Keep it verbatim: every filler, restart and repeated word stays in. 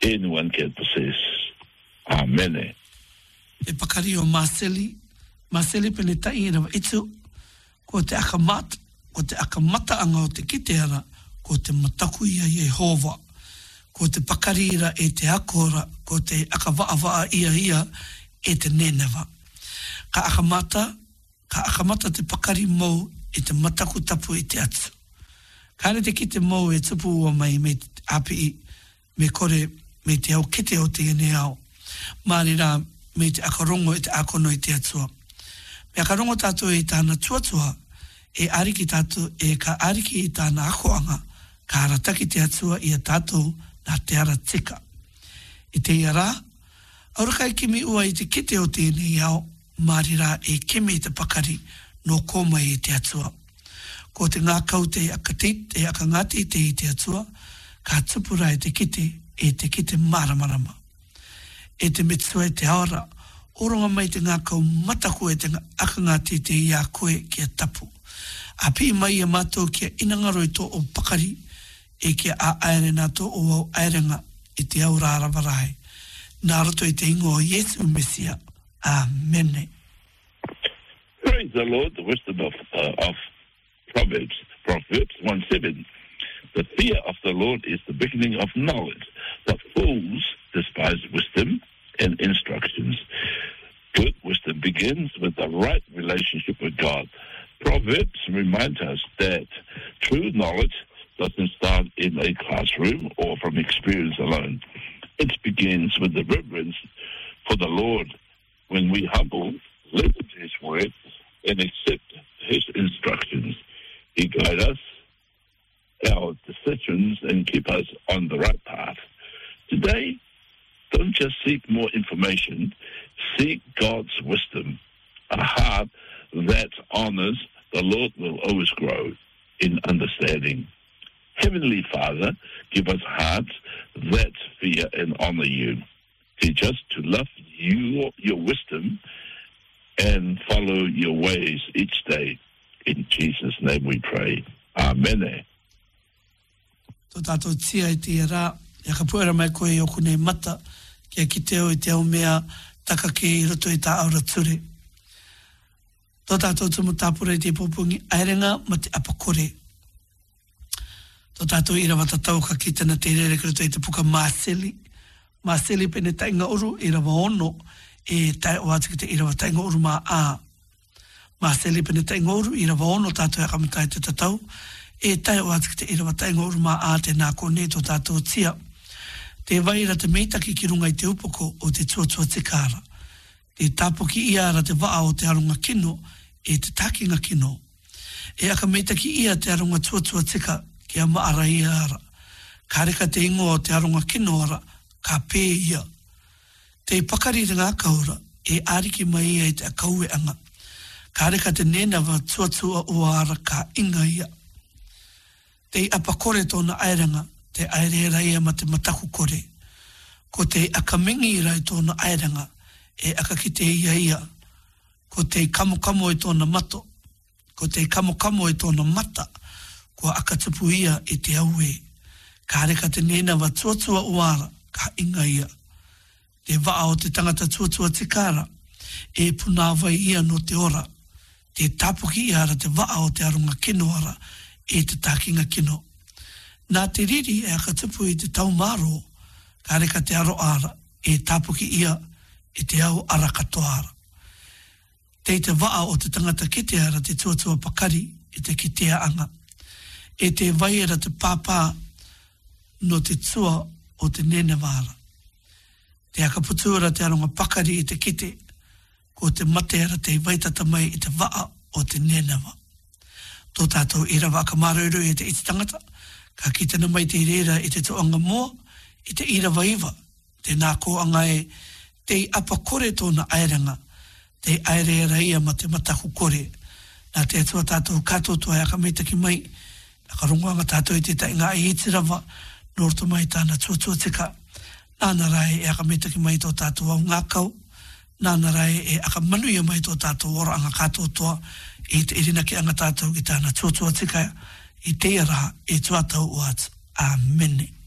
anyone can possess. Amen. E pakari o Maseli, Maseli pene tai ina itu, ko te akamata, ko te akamata anga o te kiteara, ko te mataku ia Yehova, ko te pakarira e te akora, ko te akavaa ia ia e te nenewa. Ka akamata, ka akamata te pakari mou e te mataku tapu e te atu. Kare te kite mou e tupu ua mai me api me kore me te au kite o te ene au. Māri rā me te akarongo e te akono i te atua. Me akarongo tātou e tāna tuatua e ariki tātou e ka ariki i tāna akoanga ka arataki te atua i a tātou nā te ara tika. I te ia rā, aurakai kimi ua i te kite o te ene au, māri rā e keme i te pakari no kōmai i te atua. Ko te ngā kau te akatit, e akangati te i te atua, ka tupura e te kite, e te kite maramarama. E te mitsua e te aora, oronga mai te ngā kau mataku e te akangati te i a koe kia tapu. A pi mai e mātou kia inangaro i tō o pakari, e kia a aere nā tō o au aerenga i te aura arawarae. Nā roto i te ingo o Yesu Mesia. Amen. Praise the Lord, the wisdom of, uh, of Proverbs, Proverbs one seven. The fear of the Lord is the beginning of knowledge, but fools despise wisdom and instructions. Good wisdom begins with the right relationship with God. Proverbs remind us that true knowledge doesn't start in a classroom or from experience alone. It begins with the reverence for the Lord. When we humble, listen to His word, and accept His instructions, He guides us, our decisions, and keep us on the right path. Today, don't just seek more information, seek God's wisdom. A heart that honors the Lord will always grow in understanding. Heavenly Father, give us hearts that fear and honor you. Teach us to love you, your wisdom, and follow your ways each day. In Jesus' name we pray. Amen. Tō tātou tia i te rā, e ka puera mai koe i oku nei mata, kia ki teo i te au mea, taka ke i roto i tā aura ture. Tō tātou tumu tāpura i te popungi airenga ma te apakore. Tō tātou i rawa tatau ka ki tana te rere ki roto i te puka Maseli. Maseli pene tainga uru i rawa ono, e tai o atu ki te i rawa tainga uru mā ā. Maseli pene tainga uru i rawa ono tātou e kamatai te tatau, e tai o atu ki te i rawa tainga uru mā ā te nā kone tō tātou tia. Te waira te meitaki ki runga i te upoko o te tuatua te kāra. Te tāpoki ia ara te waa o te arunga kino e te takinga kino. E aka meitaki ia te arunga tuatua tika ki a maara ia ara. Ka reka te ingo o te arunga kino ara, ka pē ia. Te pakari te ngā kaura, e ariki mai ia i te akaue anga. Ka reka te nenawa tuatua ua ara ka inga ia. Te apakore tōna airanga, te airera ia ma te mataku kore. Ko te akamengi ira i tōna airanga, e akakite ia ia. Ko te kamokamo i tōna mato, ko te kamokamo i tōna mata, ko akatupu ia i te aue. Ka reka te nenawa tuatua uara, ka inga ia. Te waa o te tangata tuatua te kāra, e punawai ia no te ora. Te tapuki ia ara te waa o te arunga kino ara, e te takinga kino. Nā te riri e akatupu i te taumaro, ka reka te aro ara, e tapuki ia i te au ara katoara. Te te waa o te tangata kite ara te tuatua pakari i te kitea anga. E te vaiera te pāpā no te tua o te nenewara. Te akaputura te aronga pakari i te kite, ko te mateara te waitata mai i te waa o te nenewa. Tō tātou i rawa ka marauru i te iti tangata, ka kitana mai te reira i te toanga mua, i te ira waiwa, te nāko anga e te apakore tōna airanga, te aireara ia ma te mataku kore, nā te atua tātou katotua e aka meitaki mai, aka rongoanga tātou i te tainga i iti rawa, norto mai tāna tuatua tika, nāna rai e aka meitaki mai tō tātou au ngākau, nāna rai e aka manuia mai tō tātou ora anga katotua, e te irina ki anga tātou ki tāna tuatua tika, i te ara e tuatau o atu. Amen.